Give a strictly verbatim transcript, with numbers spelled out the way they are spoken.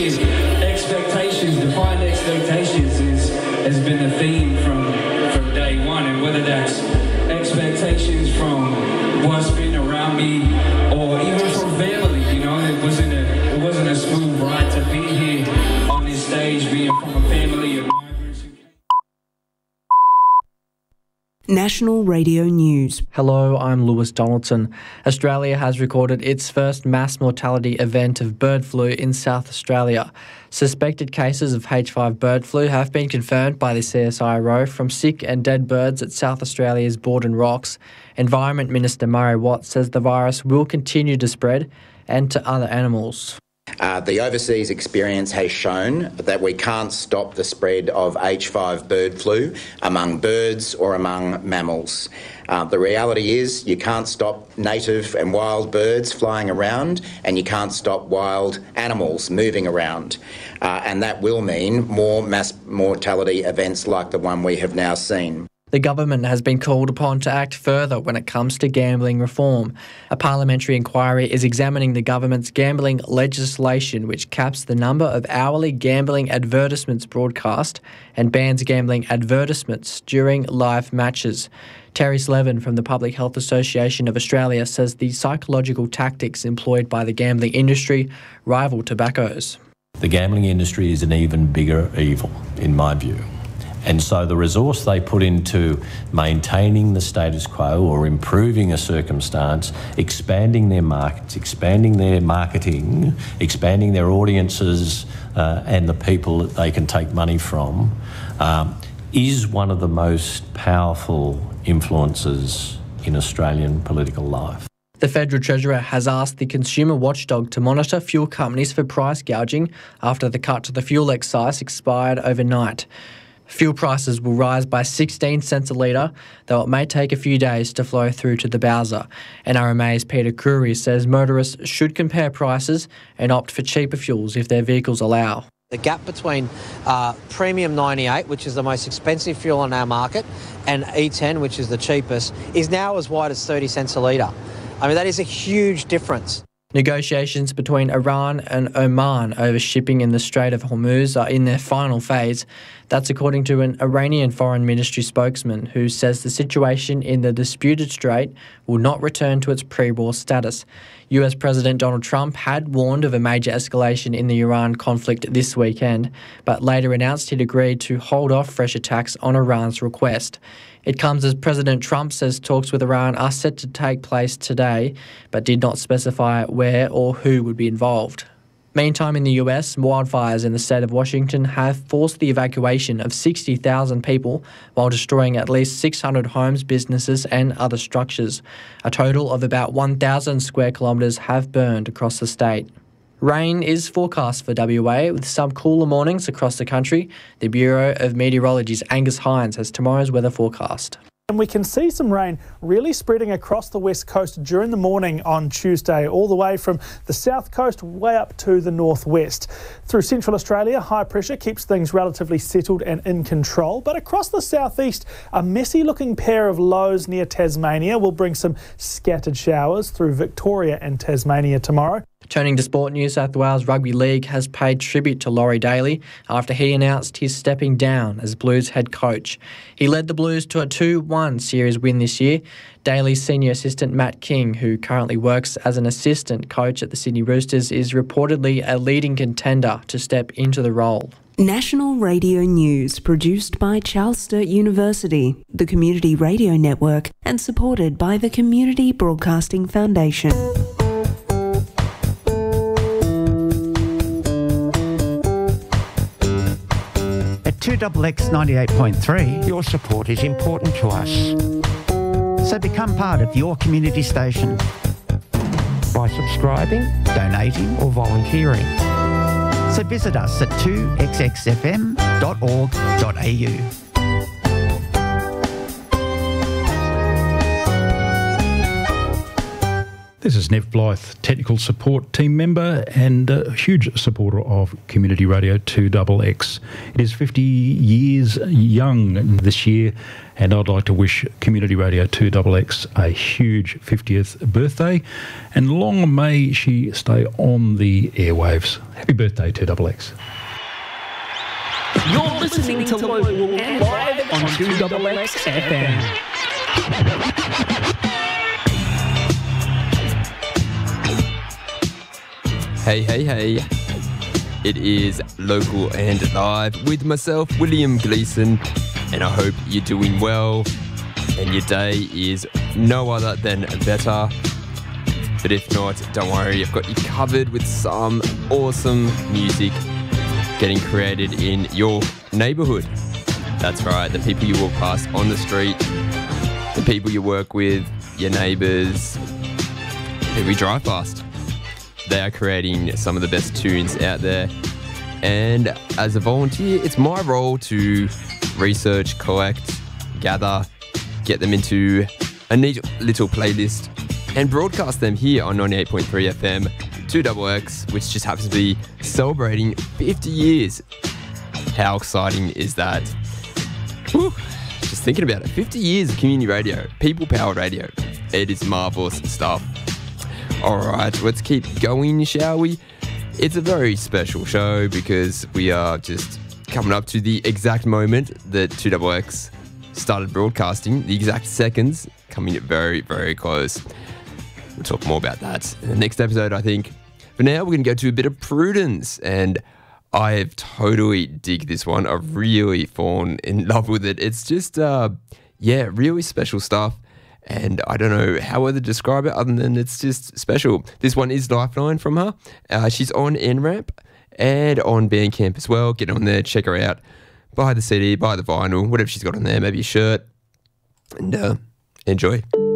Expectations, defined expectations is, has been the theme from, from day one, and whether that's expectations from what's been around me or even from family, you know, it wasn't a, it wasn't a smooth ride to be here on this stage, being from a family of migrants. National Radio News. Hello, I'm Lewis Donaldson. Australia has recorded its first mass mortality event of bird flu in South Australia. Suspected cases of H five bird flu have been confirmed by the C S I R O from sick and dead birds at South Australia's Borden Rocks. Environment Minister Murray Watt says the virus will continue to spread and to other animals. Uh, the overseas experience has shown that we can't stop the spread of H five bird flu among birds or among mammals. Uh, the reality is you can't stop native and wild birds flying around, and you can't stop wild animals moving around. Uh, and that will mean more mass mortality events like the one we have now seen. The government has been called upon to act further when it comes to gambling reform. A parliamentary inquiry is examining the government's gambling legislation, which caps the number of hourly gambling advertisements broadcast and bans gambling advertisements during live matches. Terry Slevin from the Public Health Association of Australia says the psychological tactics employed by the gambling industry rival tobacco's. The gambling industry is an even bigger evil, in my view. And so the resource they put into maintaining the status quo or improving a circumstance, expanding their markets, expanding their marketing, expanding their audiences uh, and the people that they can take money from, um, is one of the most powerful influences in Australian political life. The Federal Treasurer has asked the consumer watchdog to monitor fuel companies for price gouging after the cut to the fuel excise expired overnight. Fuel prices will rise by sixteen cents a litre, though it may take a few days to flow through to the Bowser. N R M A's Peter Crewery says motorists should compare prices and opt for cheaper fuels if their vehicles allow. The gap between uh, Premium ninety-eight, which is the most expensive fuel on our market, and E ten, which is the cheapest, is now as wide as thirty cents a litre. I mean, that is a huge difference. Negotiations between Iran and Oman over shipping in the Strait of Hormuz are in their final phase. That's according to an Iranian Foreign Ministry spokesman who says the situation in the disputed strait will not return to its pre-war status. U S President Donald Trump had warned of a major escalation in the Iran conflict this weekend, but later announced he'd agreed to hold off fresh attacks on Iran's request. It comes as President Trump says talks with Iran are set to take place today, but did not specify where or who would be involved. Meantime, in the U S, wildfires in the state of Washington have forced the evacuation of sixty thousand people while destroying at least six hundred homes, businesses and other structures. A total of about one thousand square kilometres have burned across the state. Rain is forecast for W A with some cooler mornings across the country. The Bureau of Meteorology's Angus Hines has tomorrow's weather forecast. And we can see some rain really spreading across the west coast during the morning on Tuesday, all the way from the south coast way up to the northwest. Through central Australia, high pressure keeps things relatively settled and in control. But across the southeast, a messy looking pair of lows near Tasmania will bring some scattered showers through Victoria and Tasmania tomorrow. Turning to sport, New South Wales Rugby League has paid tribute to Laurie Daly after he announced he's stepping down as Blues head coach. He led the Blues to a two one series win this year. Daly's senior assistant Matt King, who currently works as an assistant coach at the Sydney Roosters, is reportedly a leading contender to step into the role. National Radio News, produced by Charles Sturt University, the Community Radio Network, and supported by the Community Broadcasting Foundation. two X X ninety-eight point three, your support is important to us. So become part of your community station by subscribing, donating or volunteering. So visit us at two x x f m dot org dot a u. This is Nev Blythe, technical support team member and a huge supporter of Community Radio two X X. It is fifty years young this year, and I'd like to wish Community Radio two X X a huge fiftieth birthday, and long may she stay on the airwaves. Happy birthday, two X X. You're listening to Local and Live on two X X F M. Hey, hey, hey. It is Local and Live with myself, William Gleeson, and I hope you're doing well and your day is no other than better. But if not, don't worry, I've got you covered with some awesome music getting created in your neighbourhood. That's right, the people you walk past on the street, the people you work with, your neighbours, who we drive past. They are creating some of the best tunes out there. And as a volunteer, it's my role to research, collect, gather, get them into a neat little playlist and broadcast them here on ninety-eight point three F M, two X X, which just happens to be celebrating fifty years. How exciting is that? Whew. Just thinking about it, fifty years of community radio, people-powered radio. It is marvellous stuff. All right, let's keep going, shall we? It's a very special show because we are just coming up to the exact moment that two X X started broadcasting, the exact seconds, coming very, very close. We'll talk more about that in the next episode, I think. For now, we're going to go to a bit of Prudence, and I have totally dig this one. I've really fallen in love with it. It's just, uh, yeah, really special stuff. And I don't know how other to describe it other than it's just special. This one is Lifeline from her. Uh, she's on N Ramp and on Bandcamp as well. Get on there, check her out. Buy the C D, buy the vinyl, whatever she's got on there, maybe a shirt. And uh, enjoy.